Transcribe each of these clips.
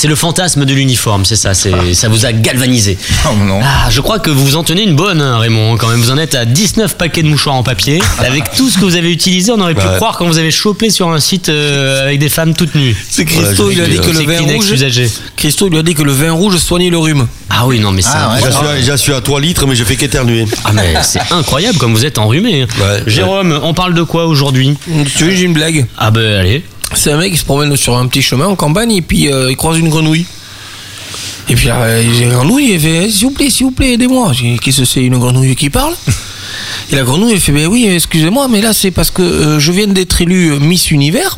c'est le fantasme de l'uniforme, c'est ça, ça vous a galvanisé. Oh non. Ah, je crois que vous en tenez une bonne, hein, Raymond, quand même. Vous en êtes à 19 paquets de mouchoirs en papier. Avec tout ce que vous avez utilisé, on aurait pu croire quand vous avez chopé sur un site avec des femmes toutes nues. C'est Christo, il a dit que le vin rouge. Christo, il a dit que le vin rouge soignait le rhume. Ah oui, non, mais ça. J'en suis à 3 litres, mais je fais qu'éternuer. Ah, mais c'est incroyable comme vous êtes enrhumé. Jérôme, on parle de quoi aujourd'hui? Tu veux, j'ai une blague. Ah, ben allez. C'est un mec qui se promène sur un petit chemin en campagne et puis il croise une grenouille. Et puis là, la grenouille, elle fait s'il vous plaît, aidez-moi. J'ai dit, qu'est-ce que c'est, une grenouille qui parle? Et la grenouille, elle fait ben oui, excusez-moi, mais là c'est parce que je viens d'être élue Miss Univers.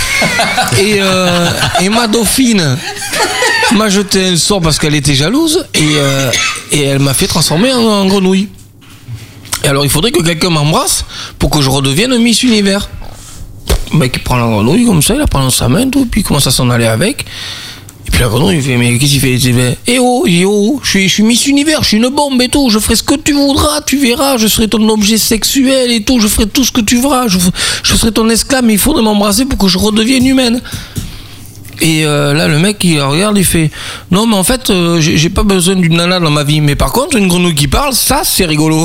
et ma dauphine m'a jeté un sort parce qu'elle était jalouse et elle m'a fait transformer en grenouille. Et alors il faudrait que quelqu'un m'embrasse pour que je redevienne Miss Univers. Le mec il prend la grenouille comme ça, il la prend dans sa main, tout, puis il commence à s'en aller avec. Et puis la grenouille il fait mais qu'est-ce qu'il fait? Il fait je suis Miss Univers, je suis une bombe et tout, je ferai ce que tu voudras, tu verras, je serai ton objet sexuel et tout, je ferai tout ce que tu voudras, je serai ton esclave, mais il faudrait m'embrasser pour que je redevienne humaine. Et là le mec il regarde, il fait non mais en fait j'ai pas besoin d'une nana dans ma vie, mais par contre une grenouille qui parle, ça c'est rigolo.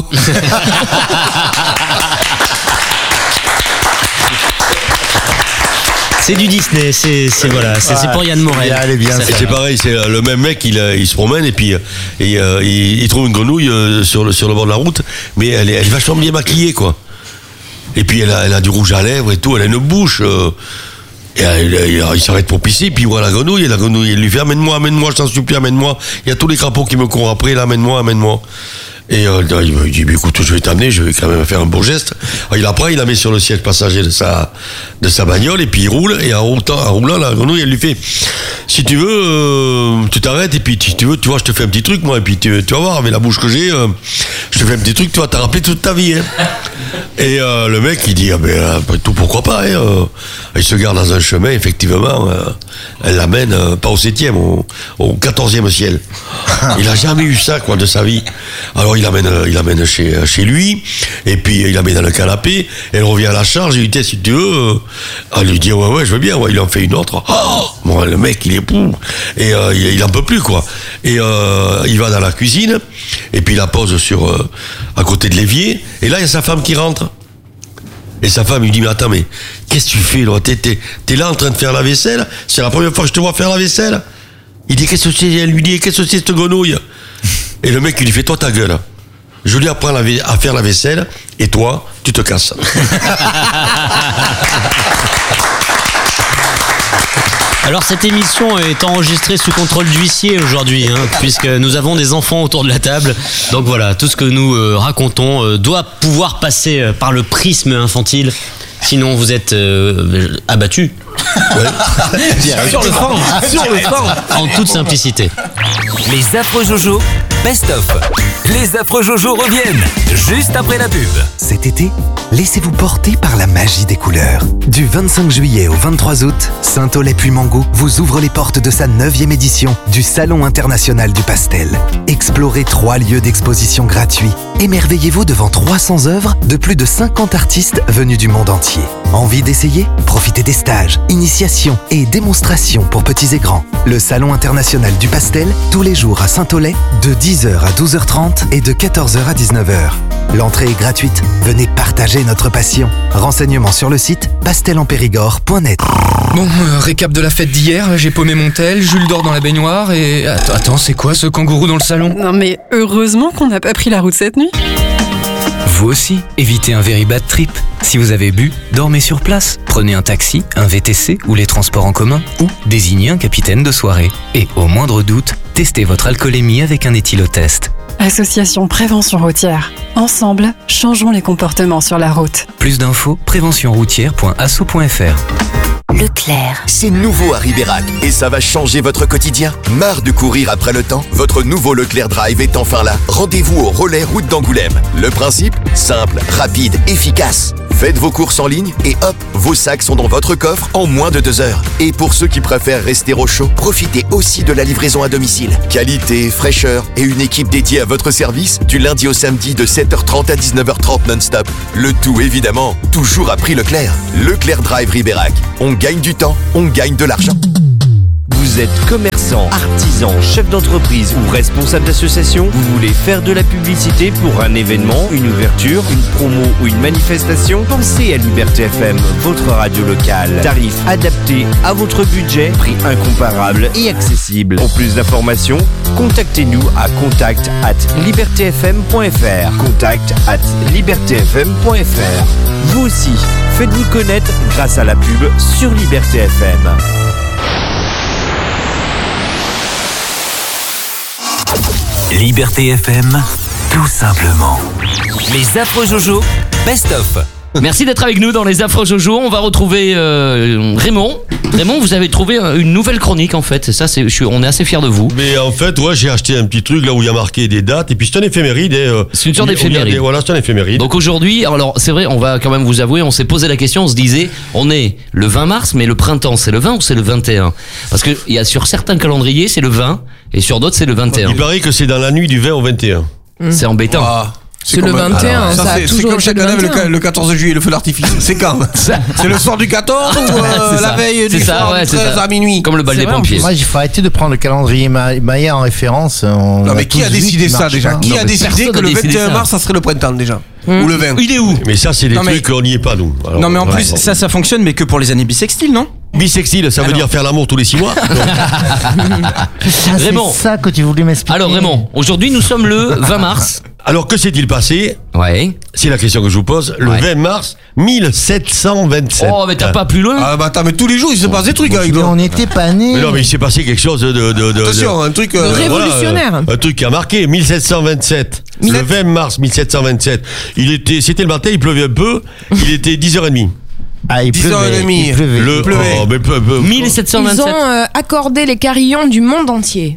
C'est du Disney, c'est pour Yann Morel. Elle est bien. C'est pareil, c'est le même mec, il se promène et puis il trouve une grenouille sur le bord de la route, mais elle est vachement bien maquillée quoi. Et puis elle a du rouge à lèvres et tout, elle a une bouche. Et il s'arrête pour pisser, puis il voit la grenouille, elle lui fait amène-moi, je t'en supplie, amène-moi. Il y a tous les crapauds qui me courent après, là, amène-moi. Et il me dit, écoute, je vais t'amener, je vais quand même faire un beau geste. Alors, il la met sur le siège passager de sa bagnole, et puis il roule, et en roulant, la grenouille, elle lui fait, si tu veux, tu t'arrêtes, et puis si tu veux, tu vois, je te fais un petit truc, moi, et puis tu vas voir, avec la bouche que j'ai, je te fais un petit truc, tu vas t'en rappeler toute ta vie, hein. Et le mec, il dit, après tout, pourquoi pas, hein. Il se garde dans un chemin, effectivement, elle l'amène, pas au 7e, au 14e ciel. Il a jamais eu ça, quoi, de sa vie. Alors, il l'amène chez lui, et puis il la met dans le canapé, elle revient à la charge, il lui dit, si tu veux, elle lui dit, ouais, je veux bien, il en fait une autre. Oh, bon, le mec, il est pou, et il en peut plus, quoi. Et il va dans la cuisine, et puis il la pose à côté de l'évier, et là, il y a sa femme qui rentre. Et sa femme lui dit, mais attends, mais qu'est-ce que tu fais, là? T'es là en train de faire la vaisselle? C'est la première fois que je te vois faire la vaisselle? Il dit, qu'est-ce que c'est? Elle lui dit, qu'est-ce que c'est cette grenouille? Et le mec, il lui fait, toi, ta gueule. Je lui apprends à faire la vaisselle, et toi, tu te casses. Alors cette émission est enregistrée sous contrôle d'huissier aujourd'hui, hein, puisque nous avons des enfants autour de la table. Donc voilà, tout ce que nous racontons doit pouvoir passer par le prisme infantile. Sinon vous êtes abattu. Ouais. Sur le fond. En toute simplicité. Les affreux Jojo, best of. Les affreux Jojo reviennent juste après la pub. Cet été, laissez-vous porter par la magie des couleurs. Du 25 juillet au 23 août, Saint-Aulay-Puymango vous ouvre les portes de sa 9e édition du Salon international du pastel. Explorez 3 lieux d'exposition gratuits. Émerveillez-vous devant 300 œuvres de plus de 50 artistes venus du monde entier. Envie d'essayer? Profitez des stages, initiations et démonstrations pour petits et grands. Le Salon international du pastel, tous les jours à Saint-Aulay, de 10h à 12h30 et de 14h à 19h. L'entrée est gratuite. Venez partager notre passion. Renseignements sur le site pastelempérigord.net. Bon, récap de la fête d'hier. J'ai paumé mon tel, Jules dort dans la baignoire et... Attends, c'est quoi ce kangourou dans le salon? Non mais heureusement qu'on n'a pas pris la route cette nuit. Vous aussi, évitez un very bad trip. Si vous avez bu, dormez sur place. Prenez un taxi, un VTC ou les transports en commun ou désignez un capitaine de soirée. Et au moindre doute, testez votre alcoolémie avec un éthylotest. Association Prévention Routière. Ensemble, changeons les comportements sur la route. Plus d'infos, préventionroutière.asso.fr. Leclerc. C'est nouveau à Ribérac et ça va changer votre quotidien. Marre de courir après le temps? Votre nouveau Leclerc Drive est enfin là. Rendez-vous au relais route d'Angoulême. Le principe? Simple, rapide, efficace. Faites vos courses en ligne et hop, vos sacs sont dans votre coffre en moins de 2 heures. Et pour ceux qui préfèrent rester au chaud, profitez aussi de la livraison à domicile. Qualité, fraîcheur et une équipe dédiée à votre service du lundi au samedi de 7h30 à 19h30 non-stop. Le tout évidemment, toujours à prix Leclerc. Leclerc Drive Ribérac. On gagne du temps, on gagne de l'argent. Vous êtes commerçant, artisan, chef d'entreprise ou responsable d'association? Vous voulez faire de la publicité pour un événement, une ouverture, une promo ou une manifestation? Pensez à Liberté FM, votre radio locale. Tarif adapté à votre budget, prix incomparable et accessible. Pour plus d'informations, contactez-nous à contact@libertfm.fr. contact@libertfm.fr. Vous aussi, faites-vous connaître grâce à la pub sur Liberté FM. Liberté FM, tout simplement. Les affreux Jojo, best-of. Merci d'être avec nous dans les affreux Jojo. On va retrouver Raymond. Raymond, vous avez trouvé une nouvelle chronique en fait. Ça, on est assez fiers de vous. Mais en fait, ouais, j'ai acheté un petit truc là où il y a marqué des dates et puis c'est un éphéméride. C'est une sorte d'éphéméride. Voilà, c'est un éphéméride. Donc aujourd'hui, alors c'est vrai, on va quand même vous avouer, on s'est posé la question, on se disait, on est le 20 mars, mais le printemps, c'est le 20 ou c'est le 21? Parce que il y a sur certains calendriers, c'est le 20 et sur d'autres, c'est le 21. Il paraît que c'est dans la nuit du 20 au 21. C'est embêtant. Ah. C'est le 21, alors, ça a toujours c'est comme chaque année le 14 juillet, le feu d'artifice. C'est quand? C'est le soir du 14 ou la veille du soir du 13 à minuit? Comme le bal des pompiers. Moi, il faut arrêter de prendre le calendrier Maya en référence. Non, mais qui a décidé ça déjà? Qui a décidé que le 21 mars, ça serait le printemps déjà? Ou le 20? Il est où? Mais ça, c'est des trucs qu'on n'y est pas, nous. Alors, non, mais en plus, ça fonctionne, mais que pour les années bissextiles, non? Bisextile, ça veut dire faire l'amour tous les 6 mois. Raymond, c'est ça que tu voulais m'expliquer. Alors Raymond, aujourd'hui nous sommes le 20 mars. Alors que s'est-il passé? Ouais. C'est la question que je vous pose. Le 20 mars 1727. Oh, mais t'as pas plus loin? Ah bah attends, mais tous les jours il se passe des trucs avec toi. On n'était pas nés. Mais non, mais il s'est passé quelque chose attention, un truc révolutionnaire. Un truc qui a marqué 1727. Le 20 mars 1727. C'était le matin, il pleuvait un peu. Il était 10h30. Ah, il pleuvait. Il pleuvait. Oh, mais 1727. Ils ont accordé les carillons du monde entier.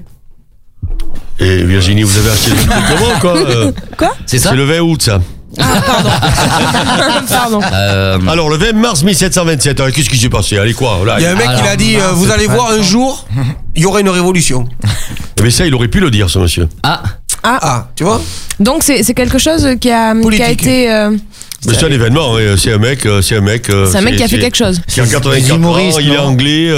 Et Virginie, vous avez acheté le truc comment, quoi Quoi? C'est ça? C'est le 20 août, ça. Ah, pardon. Alors, le 20 mars 1727, alors, qu'est-ce qui s'est passé? Allez, quoi là, il y a un mec qui a dit vous allez voir un jour, il y aura une révolution. Mais ça, il aurait pu le dire, ce monsieur. Ah, tu vois? Donc c'est quelque chose qui a été. Mais c'est un événement, c'est un mec. C'est un mec qui a fait quelque chose. Qui a 84 ans, il est anglais,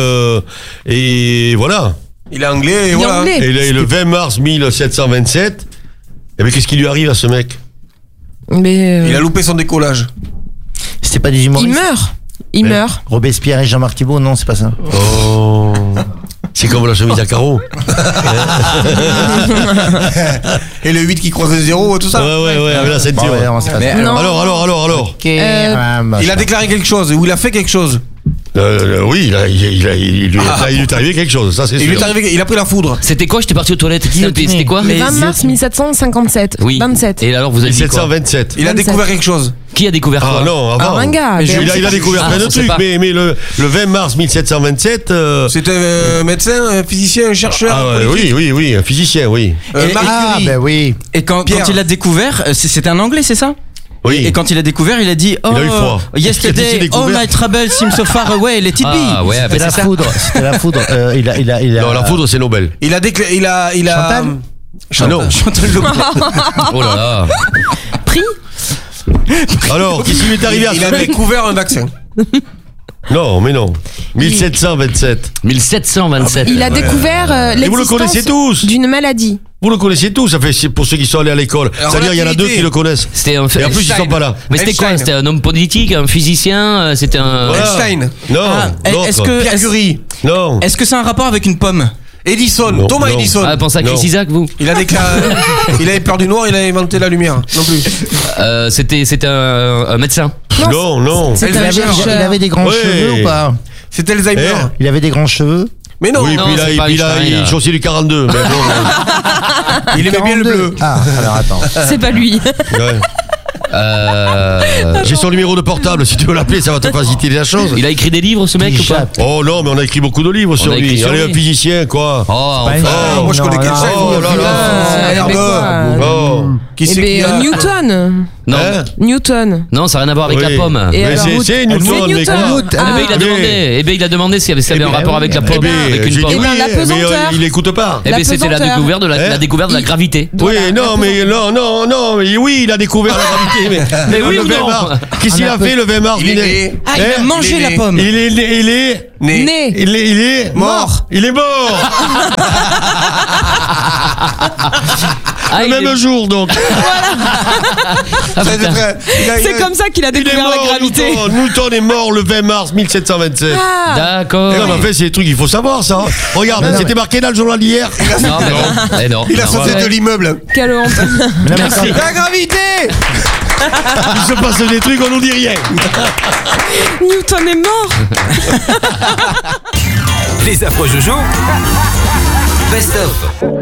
et voilà. Il est anglais, et voilà. Et le 20 mars 1727, eh bien, qu'est-ce qui lui arrive à ce mec? Mais il a loupé son décollage. C'était pas des humoristes? Il meurt. Robespierre et Jean-Marc Thibault, non, c'est pas ça. Oh. C'est comme la chemise à carreaux. Et le 8 qui croise le 0, tout ça. Ouais, avec la ceinture. Alors. Il a déclaré quelque chose, ou il a fait quelque chose. Oui, il lui est arrivé quelque chose, ça c'est sûr. Il a pris la foudre. C'était quoi? J'étais parti aux toilettes. C'était quoi? Le 20 mars 1757. Oui. 27. Et alors vous avez dit quoi? 1727. Il a découvert quelque chose. Qui a découvert quoi? Ah non, avant. Un gars. Il a découvert plein de trucs, mais le 20 mars 1727. C'était un médecin, un physicien, un chercheur. Oui, un physicien, oui. Ben oui. Et quand il a découvert, c'était un anglais, c'est ça? Oui. Et quand il a découvert, il a dit il a eu froid. Yesterday, all my troubles seem so far away, let it be. Ah ouais, C'était la foudre. C'était la foudre. Non, la foudre c'est Nobel. Il a Chantal. Chantal Lobby. Oh là là. Pris. Alors, qu'est-ce qui lui est arrivé à ce mec? Il a découvert un vaccin. Non, mais non. 1727. 1727. Il a découvert Et vous le connaissez tous. d'une maladie. Vous le connaissez tous, ça fait pour ceux qui sont allés à l'école. C'est-à-dire, il y en a 2 qui le connaissent. C'était un. Et en plus, ils sont pas là. Mais c'était quoi? C'était un homme politique, un physicien, c'était un. Einstein. Non. Est-ce que Pierre Curie. Non. Est-ce que c'est un rapport avec une pomme? Edison, Thomas Edison. Ah, pensez à Chris Isaac, vous? Il a déclaré. Il avait peur du noir, il a inventé la lumière. Non plus. C'était un médecin. Non. C'était un chercheur. Il avait des grands cheveux ou pas? C'était Alzheimer. Il avait des grands cheveux. Mais non. Oui, non, puis il chaussait du 42. Mais bon, il aimait bien le bleu. Ah, alors attends. C'est pas lui. Ouais. J'ai son numéro de portable, si tu veux l'appeler, ça va te faciliter la chose. Il a écrit des livres, ce mec, ou pas? Oh non, mais on a écrit beaucoup de livres sur lui. Il est un physicien, quoi. Oh, Moi je connais quelqu'un. Oh là là. Qui c'est Newton. Non. Newton. Non, ça n'a rien à voir avec Oui. la pomme. Et Mais alors, c'est Newton, c'est mais Newton. comment Eh ben, il a demandé s'il y avait un rapport avec la pomme, avec une j'ai pomme. dit oui, la mais pesanteur. il écoute pas. Eh ben, c'était la pesanteur. découverte de la gravité. Oui, non, mais oui, il a découvert la gravité. Mais oui le ou 20 non mars. Qu'est-ce qu'il a fait le 20 mars? Il est né. Ah, il a Eh, mangé la pomme. Il est né. Né. Il est mort. Il est mort. Ah, Le même jour, donc. C'est comme ça qu'il a Il est découvert la mort, gravité. Newton est mort le 20 mars 1727. D'accord. Non, mais en fait, c'est des trucs qu'il faut savoir, ça. Regarde, c'était marqué dans le journal d'hier. Non, mais non. Eh non. Il a Non. sauté de l'immeuble. Quelle honte. Merci. La gravité. Il se passe des trucs, on nous dit rien. Newton est mort. Les affreux Jojo. Best of.